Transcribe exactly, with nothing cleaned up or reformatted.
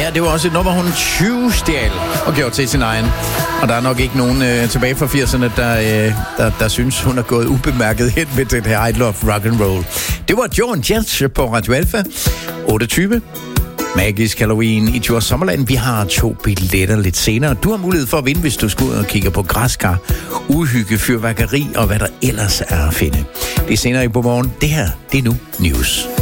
her, det var også et nummer, hun tyve-stjal og gjorde til sin egen. Og der er nok ikke nogen øh, tilbage fra firserne, der, øh, der, der synes, hun er gået ubemærket hen med det her I Love Rock and Roll. Det var Joan Jett på Radio Alpha. otte tyve. Magisk Halloween i Djurs Sommerland. Vi har to billetter lidt senere. Du har mulighed for at vinde, hvis du skal ud og kigge på græskar, uhygge, fyrværkeri og hvad der ellers er at finde. Det er senere i på morgen. Det her, det er nu News.